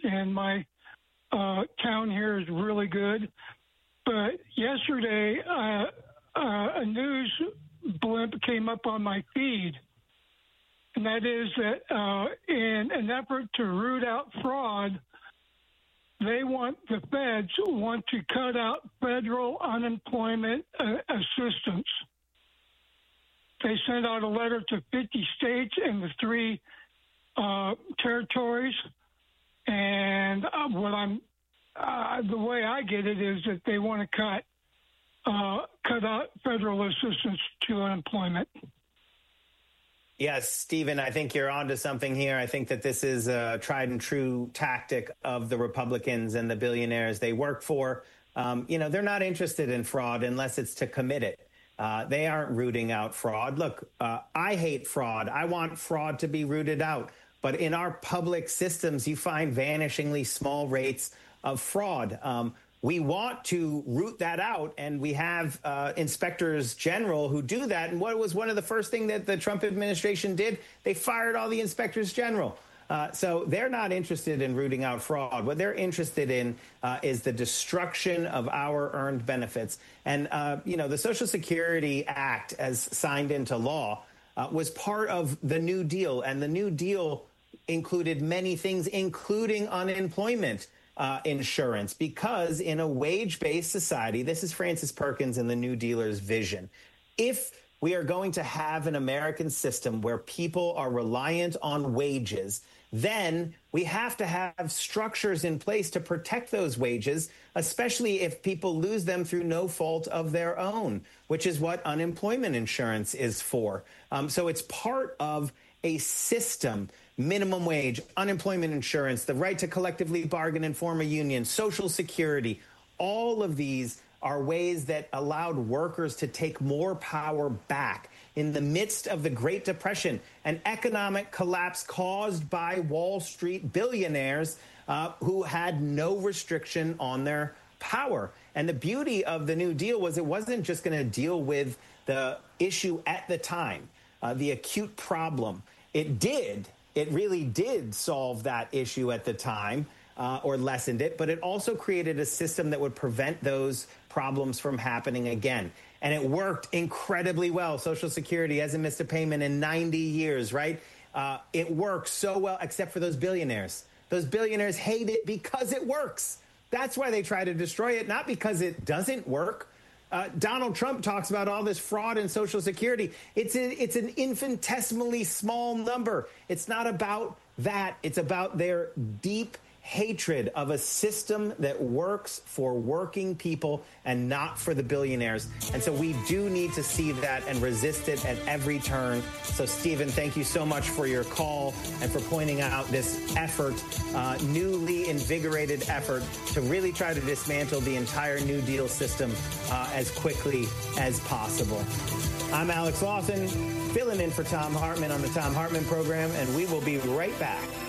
and my town here is really good. But yesterday, a news blimp came up on my feed, and that is that in an effort to root out fraud, the feds want to cut out federal unemployment assistance. They sent out a letter to 50 states and the 3 territories, and the way I get it is that they want to cut out federal assistance to unemployment. Yes, Stephen, I think you're onto something here. I think that this is a tried and true tactic of the Republicans and the billionaires they work for. They're not interested in fraud unless it's to commit it. They aren't rooting out fraud. Look, I hate fraud. I want fraud to be rooted out. But in our public systems, you find vanishingly small rates of fraud. We want to root that out, and we have inspectors general who do that. And what was one of the first things that the Trump administration did? They fired all the inspectors general. So they're not interested in rooting out fraud. What they're interested in is the destruction of our earned benefits. And, the Social Security Act, as signed into law, was part of the New Deal. And the New Deal included many things, including unemployment insurance, because in a wage-based society, this is Francis Perkins and the New Dealer's vision. If we are going to have an American system where people are reliant on wages, then we have to have structures in place to protect those wages, especially if people lose them through no fault of their own, which is what unemployment insurance is for. So it's part of a system. Minimum wage, unemployment insurance, the right to collectively bargain and form a union, Social Security, all of these are ways that allowed workers to take more power back in the midst of the Great Depression, an economic collapse caused by Wall Street billionaires who had no restriction on their power. And the beauty of the New Deal was it wasn't just going to deal with the issue at the time, the acute problem. It really did solve that issue at the time, or lessened it, but it also created a system that would prevent those problems from happening again. And it worked incredibly well. Social Security hasn't missed a payment in 90 years, right? It works so well, except for those billionaires. Those billionaires hate it because it works. That's why they try to destroy it, not because it doesn't work. Donald Trump talks about all this fraud in Social Security. It's an infinitesimally small number. It's not about that. It's about their deep hatred of a system that works for working people and not for the billionaires. And so we do need to see that and resist it at every turn. So, Stephen, thank you so much for your call and for pointing out this effort, newly invigorated effort to really try to dismantle the entire New Deal system as quickly as possible. I'm Alex Lawson, filling in for Thom Hartmann on the Thom Hartmann program, and we will be right back.